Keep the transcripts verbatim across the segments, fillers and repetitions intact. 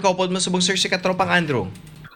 pagkaupod mo subong sir si Katropang Andrew.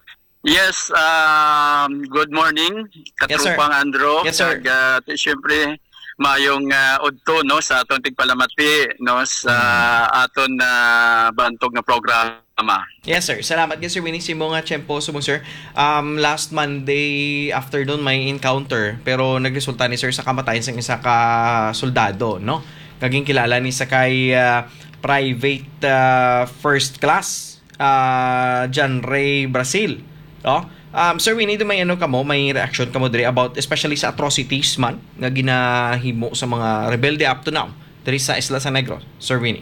Yes, um, good morning, Yes, sir. Katrupang Andro. Yes, sir. Kag, uh, siyempre, mayong uh, udto no, sa aton tigpalamati no, sa aton na bantog na programa. Yes sir, salamat yes sir Winnie si mo nga tiyempo subong sir. Um, last Monday afternoon may encounter pero nagresulta ni sir sa kamatayan sa isa ka soldado no. Kaging kilala ni sa kay uh, private uh, first class uh, John Ray Brazil. No? Um, sir Winnie, may ano kamo, may reaction kamo diri about especially sa atrocities man nga ginahimo sa mga rebelde up to now diri sa Isla San Negros, Sir Winnie.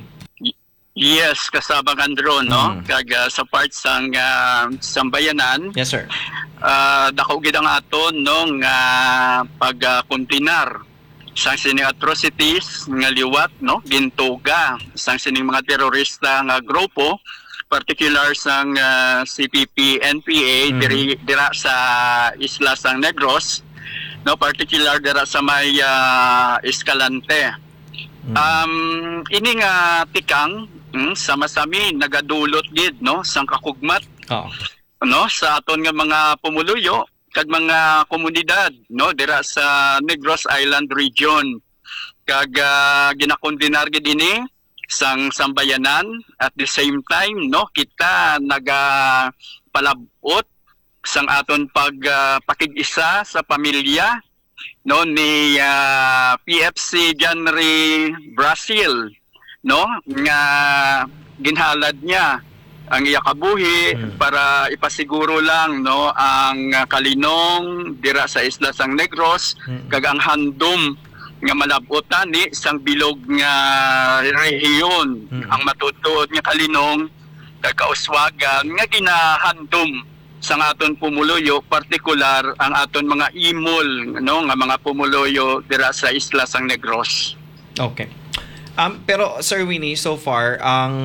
Yes, kasabang Andro, no? Mm. Kag uh, sa parts sang uh, sambayanan, Yes sir. uh, dako gid ang aton no nga pagkuntinar sang sining atrocities nga liwat no gintuga sang sining mga terorista nga grupo, particular sang uh, C P P N P A Mm. diri dira sa Isla San Negros, no, particular dira sa may uh, Escalante. Mm. Um ini nga tikang mm, sama-sami nagadulot gid no sang kakugmat Oo. no sa aton nga mga pumuluyo kag mga komunidad no dira sa Negros Island region. Kag uh, ginakondinar gid ini sang sambayanan at the same time no kita naga palabot sang aton pag uh, pakig-isa sa pamilya no ni uh, P F C John Ray Brazil no nga ginhalad niya ang iya kabuhi Hmm. para ipasiguro lang no ang uh, kalinong dira sa Isla San Negros Hmm. kag ang handom nga malabutan ni isang bilog nga rehiyon Mm. ang matutuod nga kalinong kag kauswagan nga ginahandom sa aton pumuluyo, partikular ang aton mga imol no nga mga pumuluyo dira sa Isla San Negros. Okay. Um, pero Sir Winnie, so far, ang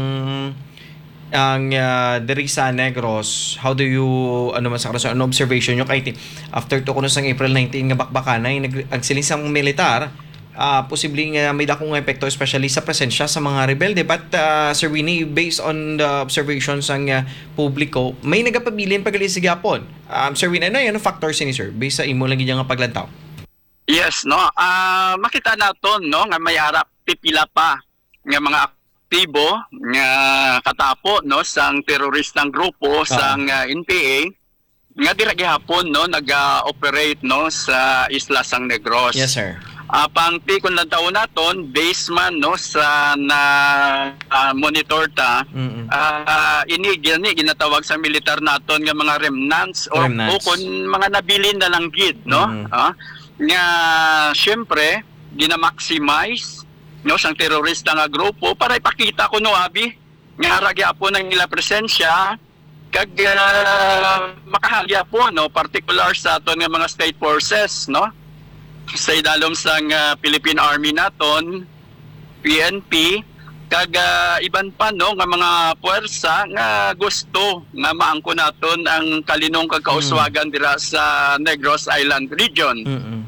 ang uh, diri sa Negros, how do you ano man sa karon ano observation nyo kay after to kuno sang April nineteenth nga bakbakanay nag ang silisang militar uh, posibleng uh, may dakong epekto especially sa presensya sa mga rebelde, but uh, Sir Winnie, based on the observations ng uh, publiko, may nagapabilin pagali sa gyapon. Um, Sir Winnie, ano yan ang factors ni sir based sa imo lang gyud nga paglantaw? Yes, no. Ah, makita naton no nga may harap pipila pa nga mga aktibo nga katapo no sang teroristang grupo sang uh, N P A nga dira gihapon no naga-operate no sa Isla San Negros. Yes sir. Uh, pangti kung lantaw naton base man no sa na uh, monitor ta Mm-mm. uh, ini gini ginatawag sa militar naton nga mga remnants or Remnants. o kung mga nabilin na lang gid no. Mm. Ah, nga syempre gina-maximize no sang terorista nga grupo para ipakita ko no abi nga ragya po ng ila presensya kag uh, makahagya po no particular sa aton nga mga state forces no sa idalom sang uh, Philippine Army naton P N P kag uh, iban pa no nga mga puwersa nga gusto nga maangko naton ang kalinong kag kauswagan dira sa Negros Island region. Mm-mm.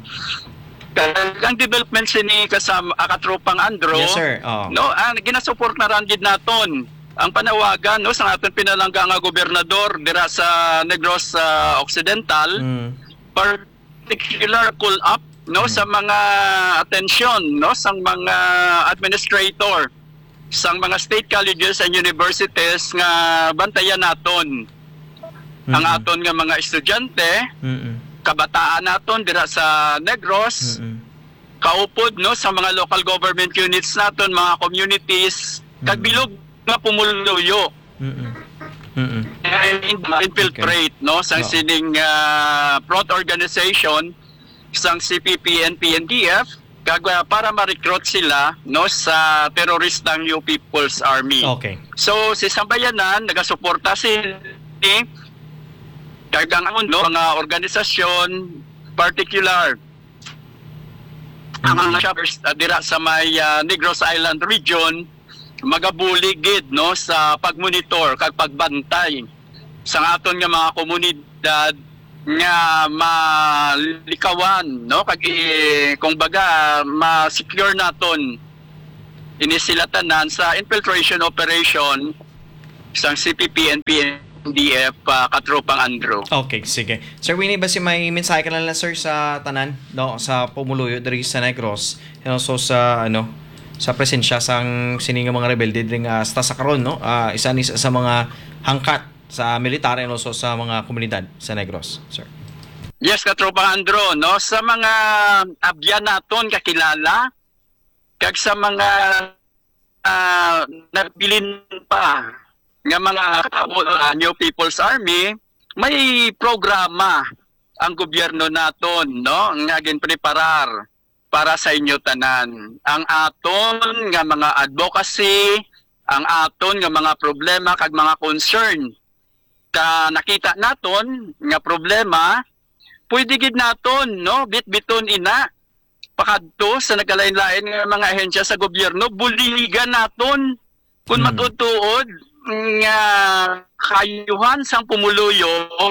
Kag ang development sini kasama akatropang Andro Yes sir. Oh. no ang ginasupport na ran gid naton ang panawagan no sa aton pinalangga nga gobernador dira sa Negros uh, Occidental, Mm. particular pull up no sa mga atensyon no sang mga administrator sang mga state colleges and universities nga bantayan naton ang Mm-mm. aton nga mga estudyante, Mm-mm. kabataan naton dira sa Negros, Mm-mm. kaupod no sa mga local government units naton, mga communities kag Mm. bilog nga pumuluyo Mm-mm. Mm-mm. infiltrate no sang Oo. sining uh, front organization sang C P P N P N D F kag uh, para ma-recruit sila no sa teroristang New People's Army. Okay. So si sambayanan nagasuporta si kag ang no, mga organisasyon particular ang mga shoppers uh, dira sa may uh, Negros Island region magabuligid no sa pagmonitor kag pagbantay sa aton nga mga komunidad nga malikawan no kag eh, kung baga ma-secure naton ini sila tanan sa infiltration operation sang C P P and P N D F uh, Katropang Andro. Okay, sige. Sir Winnie, basi may mensahe ka lang lang sir sa tanan, no, sa pumuluyo diri sa Negros, and also sa ano, sa presensya sang sining mga rebelde diri nga sa karon, no? Uh, isa ni sa mga hangkat sa militar and also sa mga komunidad sa Negros, sir. Yes, Katropang Andro, no, sa mga abyan naton kakilala kag sa mga uh, nabilin pa nga mga uh, New People's Army, may programa ang gobyerno naton, no, nga ginpreparar para sa inyo tanan. Ang aton nga mga advocacy, ang aton nga mga problema kag mga concern ka nakita naton nga problema, pwede gid naton, no, bit-biton ina pakadto sa nagalain-lain nga mga ahensya sa gobyerno, buligan naton kung Hmm. matutuod nga kayuhan sang pumuluyo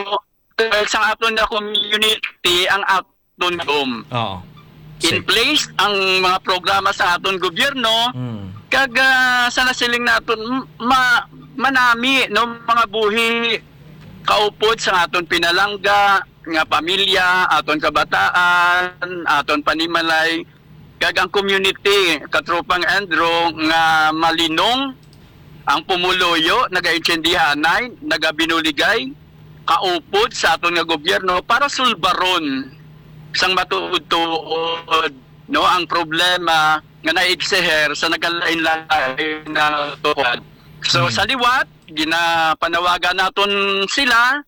dahil sa aton nga community ang aton gom. Oo. In Sige. place ang mga programa sa aton gobyerno Mm. kag uh, sa nasiling naton m- ma manami no mga buhi kaupod sa aton pinalangga nga pamilya, aton kabataan, aton panimalay, kag ang community, Katropang Andro, nga malinong ang pumuluyo, nagaintsendihanay, nagabinuligay, kaupod sa aton nga gobyerno para sulbaron sang matuod-tuod, no, ang problema nga naigseher sa nagalain-lain na tuwad. So Hmm. sa liwat, ginapanawagan naton sila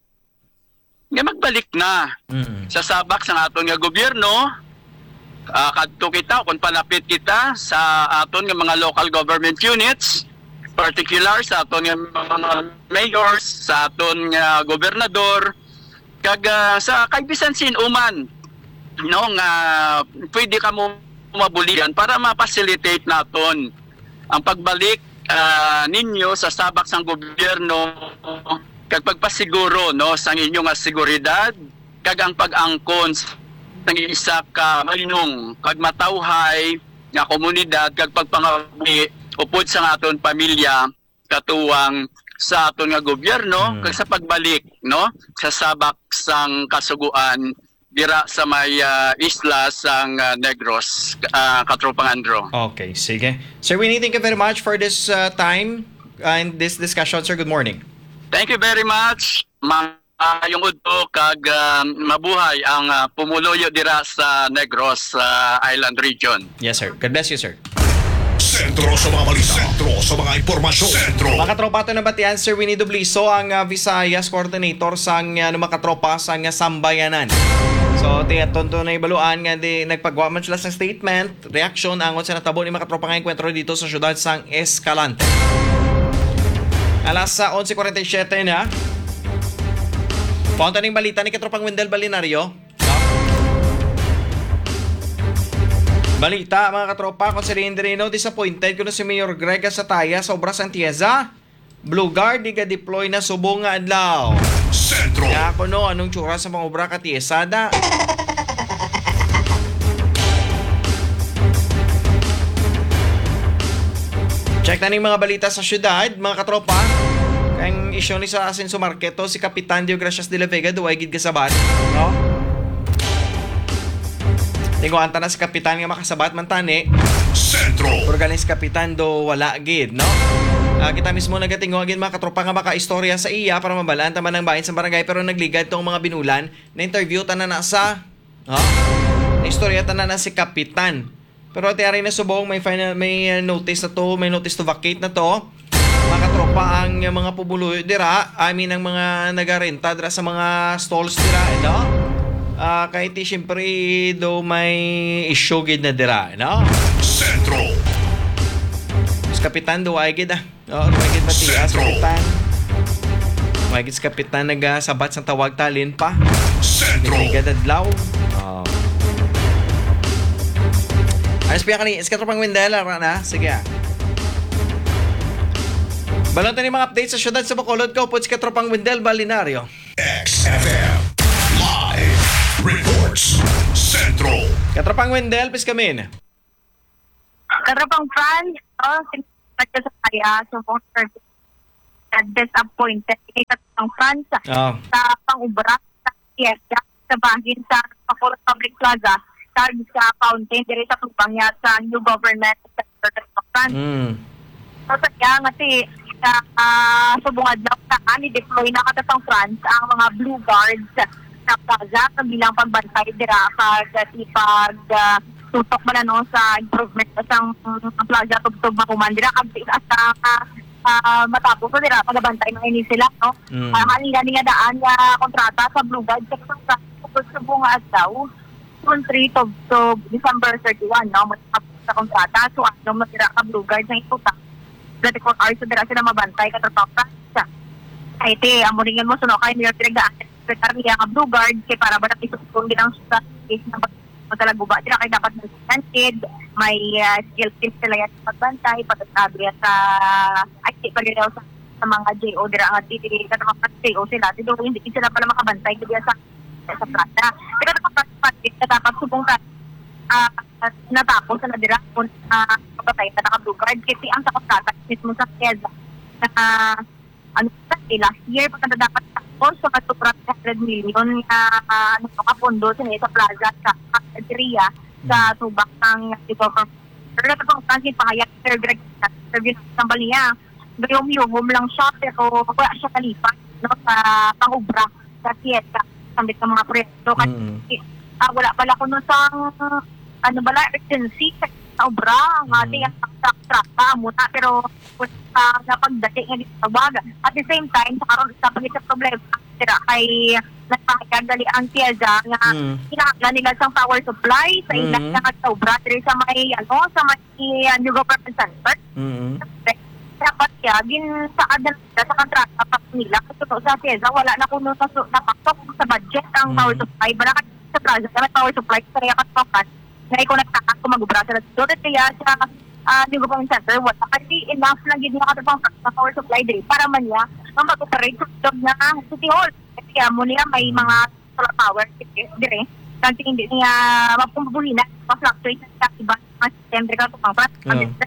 nga magbalik na Mm. sa sabak sa aton nga gobyerno, uh, kadto kita kung palapit kita sa aton nga mga local government units, particular sa aton nga mga mayors, sa aton nga gobernador, kag uh, sa kay bisan sin uman, no, nga pwede ka mo mabuligan para ma-facilitate naton ang pagbalik ah, ninyo sa sabak sang gobyerno kag pagpasiguro, no, sang inyong nga seguridad kag ang pag-angkon ng isa ka malinong kag matawhay nga komunidad kag pagpangabuhi upod sa aton pamilya katuwang sa aton nga gobyerno Mm. kag sa pagbalik, no, sa sabak sang kasuguan dira sa may ah, isla sang ah, Negros, uh, Katropang Andro. Okay, sige. Sir Winnie, thank you very much for this uh, time and this discussion, sir. Good morning. Thank you very much. Ma uh, yung udto kag ah, mabuhay ang ah, pumuluyo dira sa Negros ah, Island region. Yes, sir. God bless you, sir. Sentro sa mga balita. Sentro sa mga impormasyon. Sentro. Mga katropa, ito na batian, Sir Winnie Dubliso, ang uh, Visayas Coordinator sa uh, mga katropa sa uh, Sambayanan. So, tiyaton to na ibaluan nga di nagpagawa man sila sa statement, reaction angon sa natabo ni mga katropa nga enkwentro dito sa syudad sang Escalante. Alas sa eleven forty-seven na. Punta ning balita ni katropang Wendel Balinario. Balita mga katropa, kung si Rinderino disappointed kuno si Mayor Greg Sataya sa Obras Antieza. Blue Guard di ga deploy na subong nga adlaw. Sentro. Kaya ako no, anong tsura sa mga obra katiesada? Check na ning mga balita sa syudad, mga katropa. Kang isyo ni sa Asenso Marketo, si Kapitan Dio Gracias de la Vega, duway gid kasabat, no? Tingo anta na si Kapitan nga makasabat man tani. Sentro. Pero galing si Kapitan do wala gid, no? Uh, kita mismo nagatingo agin mga katropa nga makaistorya sa iya para mabalaan taman ng bayan sa barangay pero nagligad tong mga binulan na interview tanan na sa no? Na istorya tanan na si Kapitan. Pero tiyari na subong may final may uh, notice na to, may notice to vacate na to. Mga katropa ang uh, mga pubuluyo dira, I mean ang mga nagarenta dira sa mga stalls dira, no? Ah, uh, kahit siyempre do may issue gid na dira, no? Sentro. Kapitan do ay gid ah. Oo, ay gid matias Sentro. kapitan. Ay gid sa kapitan nagasabat sa tawag talin pa. Sentro. Nagligad adlaw. Oh. Ayos piya kani, iskatro pang Wendela ra na. Sige ah. Balon ni mga updates sa syudad sa Bacolod ko po iskatro pang Wendel Balinario. X F M. Live. Reports. Sentro. Katropang Wendel, pis kamin. Karapang France, oh, sinagka sa kaya, so, service disappointed ng France Oh. sa pang-ubra sa fiesta sa bahin sa Bacolod Public Plaza sa sa fountain diri sa tubang niya sa new government sa France. Mm. So sa kaya nga si uh, subungad na sa ani deploy na katatang France ang mga blue guards sa plaza bilang pagbantay dira kag pag uh, tutok man no sa improvement sa uh, plaza tugtog mahuman dira kag sa uh, matapos ko dira pagbantay mga ini sila no. Mm. Uh, halina nga daan nga kontrata sa blue guards sa subungad daw on three to, to December thirty-first, no? Matapos sa kontrata. So, ano, matira ka Blue Guards na ito, twenty-four hours, so dira sila mabantay, katotoo ka. Ay, te, amuringan mo, suno kayo, niyo pinagdaan, sekretary niya ka Blue Guards, kaya para ba napisukong din ang sa case na magtalaguba. Dira kayo dapat mag-scented, may uh, skill tips sila yan sa pagbantay, pagkasabi at sa, ay, te, pagkakaw sa, sa mga J O, dira nga, titi, katotoo ka J O sila, dito, hindi sila pala makabantay, dito sa sa plaza. Pero kapag dapat subong ka uh, natapos na nadira kung uh, kapatay na naka-blue guard kasi ang sa kontrata mismo sa Quezon na uh, ano sa last year pagka dapat tapos so katuprat one hundred million na uh, ano kapondo sa sa plaza sa Area sa tubak ng government. Pero kapag kansin pahayag Sir Greg sa service ng Balia gayong-yung lang siya pero wala siya kalipat no, sa pang-ubra sa Fiesta sambit ng mga proyekto kasi mm-hmm. uh, wala pala ko nun sa ano bala urgency sa obra ang mm-hmm. ating ang traka muna pero uh, napagdati nga dito sa baga at the same time sa karon sa pangit sa problema sira kay nagpakagali ang tiyaga nga mm-hmm. kinahanglan nila sa power supply sa ilang mm-hmm. nga sa obra diri sa may ano sa may uh, new government center mm-hmm. dapat kaya gin sa adan sa kontrata pa nila kasi sa tiyaga wala na kuno sa napasok sa budget ang mm-hmm. power supply bala sa project na power supply kaya katpakan na ikaw nagtakas kung mag-ubra sa dito kaya sa uh, new government center wala kasi enough lang gid na katpang sa power supply din para man niya ang mag-operate sa job na city hall kaya mo niya may mga solar power dire kasi hindi niya mapumbuhin na pa-fluctuate sa iba mga system dire katpang para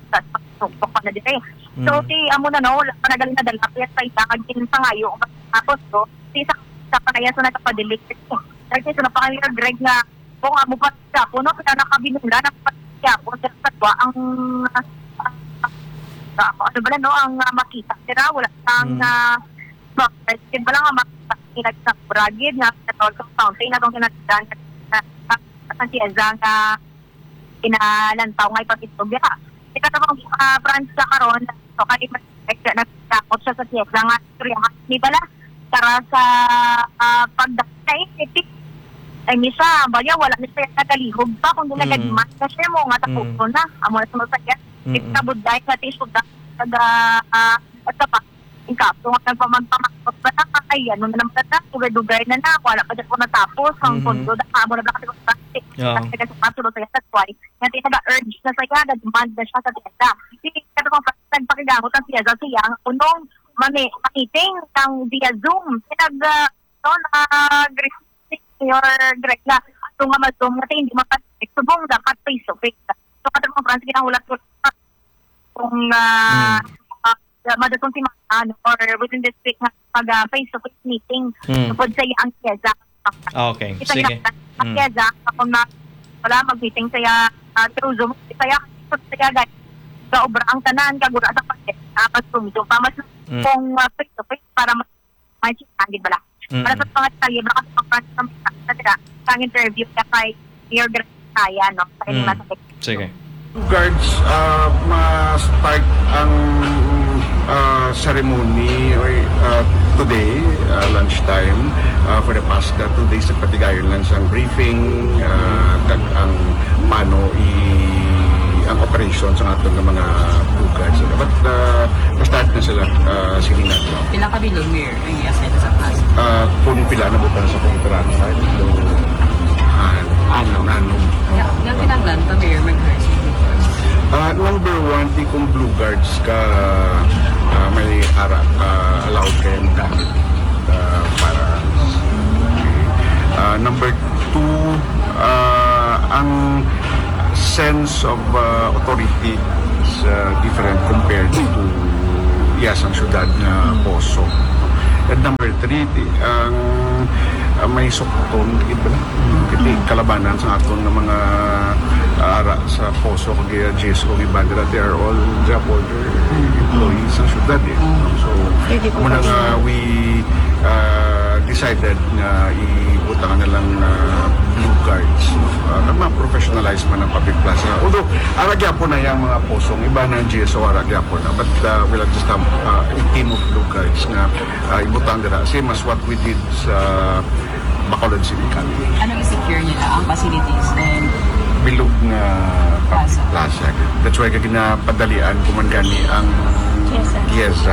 pa na dito so si amo na no panagali na dala kaya sa isa kag pinangayo tapos so si sa sa panaya so nagpadelik kasi so napakali na Greg nga kung amo pa sa puno kaya nakabinula na pa po sa satwa ang uh, uh, ano ba no ang uh, makita sira wala ang uh, bakit ba lang ang makita sa bragid nga sa tol fountain na tong kinatdan sa Tieza nga inalantaw nga ipatitog ya ika tabang uh, branch sa karon so kay nagtakot siya sa Tieza nga istorya nga ni bala para sa uh, pagdakay epic ay misa bagya wala ni siya nagalihog pa kung mm. nagadimat na siya mo nga tapos mm. na amo na sumasakya ita buday nga tisod da kada uh, at pa ingkaso nga nagpamagpamakot ba na ay ano na naman na dugay-dugay na na wala pa dyan po natapos ang mm-hmm. pondo na amo na bakit ko plastic kasi kasi patuloy sa that's why nga ti naga-urge na siya nag-demand na siya sa tienda hindi kasi kung nagpakigamot ang siya siya unong mami pakiting ng via Zoom pinag uh, no na your direct na ito nga ma-zoom nga hindi makatik subong dapat face to face so kada mga France kinahulak ko kung uh, mm. uh, madatong si ano or within this week nga pag uh, face to face meeting mm. tupod sa ang Tieza okay kita sige ang Tieza kung na wala mag-meeting saya uh, through Zoom saya saya guys sa obra ang tanan kagura sa paket tapos tumito pa mas mm. kung uh, face to face para mas may changin bala mm-hmm. para sa mga detalye baka sa pang sa sa pang interview ka kay Mayor Kaya no sa mm. nasa sige guards uh, ma-start ang uh, ceremony uh, today uh, lunchtime uh, for the past uh, two days sa Patigayon lang sa briefing uh, kag ang paano i ang operation sa aton ng mga blue guards but uh, ma-start na sila uh, siningat pila ka bilog Mayor ang i-assign sa class uh, kung pila na butan sa kontrata ito uh, ano ano nga kinanglan pa Mayor mag-hire Uh, number one, di kung blue guards ka uh, may ara, uh, allowed kayo magamit uh, para okay. uh, number two, uh, ang sense of uh, authority is uh, different compared to iyasang syudad nga poso. At number three, di, ang uh, may sukton, iba na, iti kalabanan sa aton ng mga uh, ara sa poso, kaya G S O, Ibandera, they are all job order employees sa syudad. Eh. So, muna nga we uh, decided na ibutangan na lang uh, blue cards. Uh, nagma-professionalize man ang public plaza. Although, aragya po na yung mga posong, iba na ang G S O, aragya po na. But uh, we'll just have uh, a team of blue cards na uh, ibutang nila. Same as what we did sa Bacolod City College. Anong i-secure nila ang facilities and Bilog na public Plaza. plaza. That's why ginapadalian kuman gani ang Kiesa.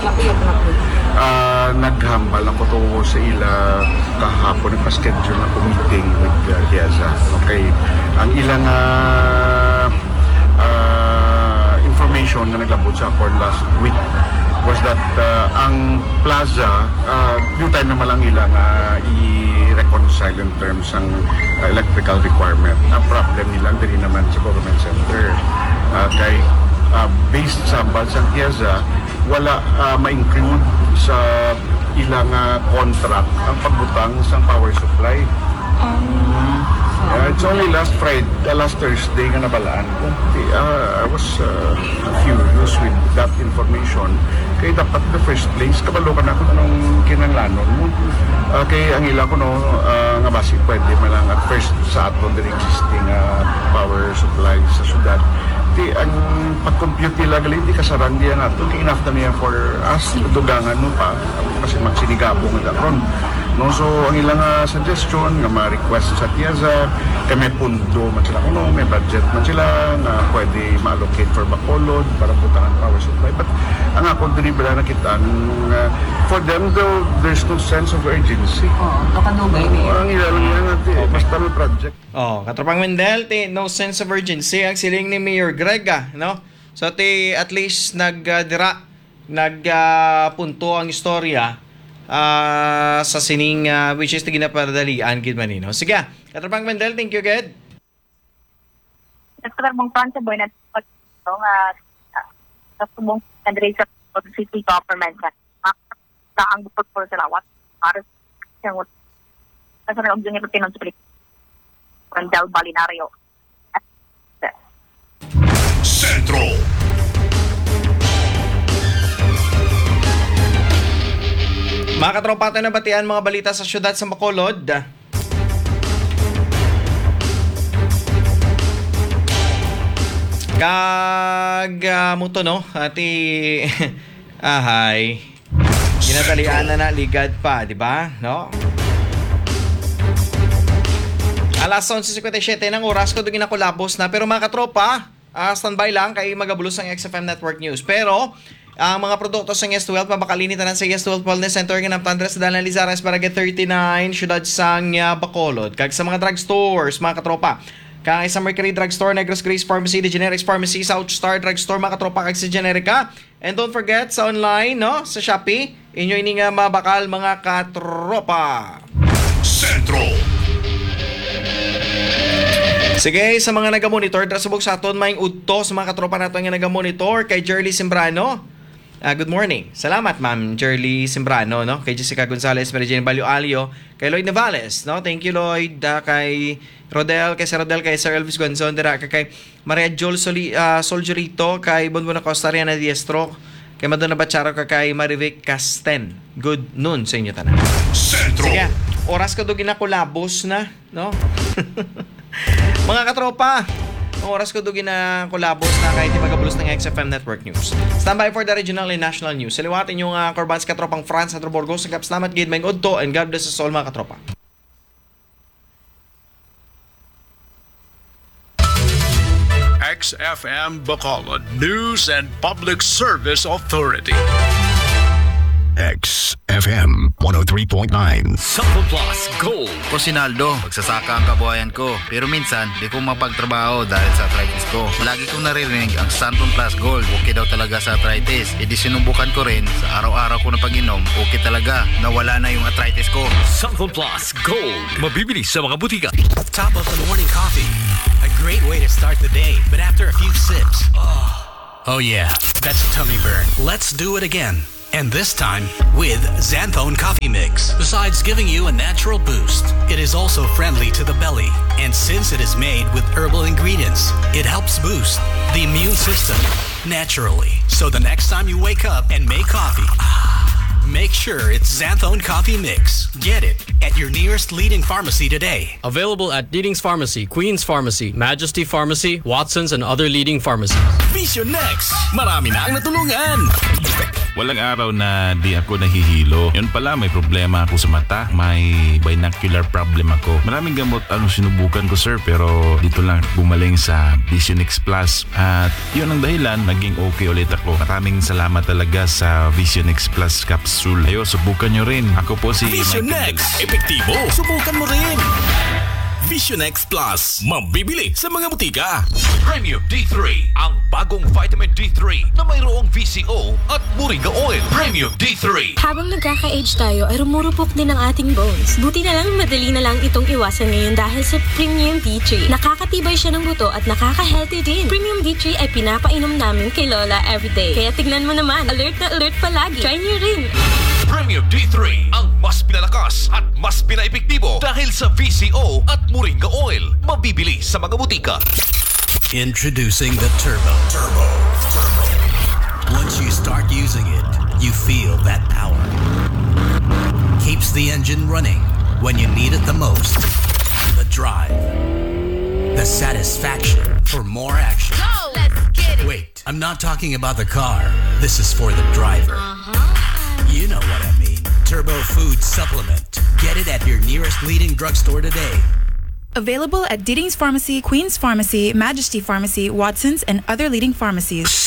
Uh, naghambal ako to sa ila kahapon nagpa-schedule na meeting with uh, Kiesa. Okay. Ang ilang uh, uh, information na naglabot sa ako last week was that uh, ang plaza, uh, yung time na malang ilang uh, i-reconcile in terms ng uh, electrical requirement. Ang problem nilang din naman sa government center. Uh, kay uh, based sa Balsang Kiesa, wala uh, ma-include sa ilang uh, contract ang pagbutang sa power supply. Um, uh, it's only last Friday, uh, last Thursday nga nabalaan ko. Uh, I was uh, furious with that information. Kaya dapat the first place, kabalo ka na kung anong kinanglanon mo. Uh, kaya ang ila ko no, uh, nga basic pwede malang at first sa aton din existing uh, power supply sa syudad. Di, ang pag-compute nila gali, di kasarang diyan nato. Kaya enough na niya for us, dugangan mo pa, kasi magsinigabong na daron. No, so ang ilang uh, suggestion nga ma-request sa Tiaza, kay may pundo man sila kuno, may budget man sila na pwede ma-allocate for Bacolod para butangan power supply. But ang ako din bala nakita uh, for them though there's no sense of urgency. oh, kapadugay Uh, Mayor? ang ilang yan natin, okay. Basta may project. Oh, katropang Mendel, ti no sense of urgency ang siling ni Mayor Greg, ah, no? So ti at least nagdira nagpunto uh, ang istorya uh, sa sining uh, which is ti ginapadalian gid manino. Sige, katropang Mendel, thank you gid. Nagkaroon mong plan sa boy na ito nga sa subong Andres sa city government sa ang bukod po sa lawat para sa mga kasi na objeng ito tinonsulit Randall Balinario Sentro. Mga katropa, tayo na batian mga balita sa syudad sa Bacolod. Kag uh, muto no ati ahay ginatalian na na ligad pa, di ba? No? Alas eleven fifty-seven ng oras ko dugin ako labos na, pero mga katropa, uh, standby lang kay magabulos ng X F M Network News. Pero ang mga produkto sa Yes twelve mabakalinitan sa Yes twelve Wellness Center ng Tandres Dalan Lizares Barangay thirty-nine syudad sang uh, Bacolod. Kag sa mga drugstores mga katropa, kay sa Mercury Drugstore, Negros Grace Pharmacy, The Generics Pharmacy, South Star Drugstore, mga katropa kag sa Generica. And don't forget sa online, no, sa Shopee, inyo ini nga mabakal mga katropa. Sentro. Sige, sa mga naga-monitor, drasubok sa aton maing udto sa mga katropa nato nga naga-monitor kay Jerly Simbrano. Uh, good morning. Salamat, Ma'am Jerly Simbrano, no? Kay Jessica Gonzalez, Mary Jane Balio-Alio, kay Lloyd Navales, no? Thank you, Lloyd. Uh, kay Rodel, kay Sir Rodel, kay Sir Elvis Gonzon, dira, kay Maria Jol Soli, uh, Soljurito, kay Bonbon Acosta, Riana Diestro, kay Madonna Bacharo, kay Marivic Casten. Good noon sa inyo tanan. Sentro. Sige, oras ka doon ginakulabos na, no? Mga katropa, ang oras ko doon ginakulabos na kahit di magabulos ng X F M Network News. Standby for the regional and national news. Saliwatin yung uh, Corbans katropang France at Roborgos. Nagkap salamat gid may udto and God bless us all mga katropa. X F M Bacolod News and Public Service Authority. X F M one oh three point nine. Sample Plus Gold. Ko Sinaldo, magsasaka ang kabuhayan ko. Pero minsan, di ko mapagtrabaho dahil sa arthritis ko. Lagi kong naririnig ang Santon Plus Gold. Okay daw talaga sa arthritis. E di sinubukan ko rin sa araw-araw ko na pag-inom. Okay talaga, nawala na yung arthritis ko. Sample Plus Gold. Mabibili sa mga butika. Top of the morning coffee. A great way to start the day. But after a few sips, oh, Oh yeah, that's tummy burn. Let's do it again. And this time with Xanthone Coffee Mix. Besides giving you a natural boost, it is also friendly to the belly. And since it is made with herbal ingredients, it helps boost the immune system naturally. So the next time you wake up and make coffee, make sure it's Xanthone Coffee Mix. Get it at your nearest leading pharmacy today. Available at Leading's Pharmacy, Queen's Pharmacy, Majesty Pharmacy, Watson's, and other leading pharmacies. Vision Next! Marami na ang natulungan! Walang araw na di ako nahihilo. Yun pala, may problema ako sa mata. May binocular problem ako. Maraming gamot ang sinubukan ko, sir, pero dito lang bumaling sa Vision X Plus. At yun ang dahilan, naging okay ulit ako. Maraming salamat talaga sa Vision X Plus capsule. Ayo, subukan nyo rin. Ako po si Vision Next! Epektibo! Subukan mo rin! Vision X Plus, mabibili sa mga butika. Premium D three, ang bagong vitamin D three na mayroong V C O at Moringa Oil. Premium D three. Habang nagkaka-age tayo ay rumurupok din ang ating bones. Buti na lang madali na lang itong iwasan ngayon dahil sa Premium D three. Nakakatibay siya ng buto at nakaka-healthy din. Premium D three ay pinapainom namin kay Lola everyday. Kaya tignan mo naman, alert na alert palagi. Try niyo rin. Premium D three, ang mas pinalakas at mas pinaepektibo dahil sa V C O at Moringa Oil. Mabibili sa mga butika. Introducing the Turbo. Turbo. Turbo. Once you start using it, you feel that power. Keeps the engine running when you need it the most. The drive. The satisfaction for more action. Go! Let's get it! Wait, I'm not talking about the car. This is for the driver. Uh-huh. You know what I mean. Turbo Food Supplement. Get it at your nearest leading drugstore today. Available at Leading's Pharmacy, Queen's Pharmacy, Majesty Pharmacy, Watson's, and other leading pharmacies.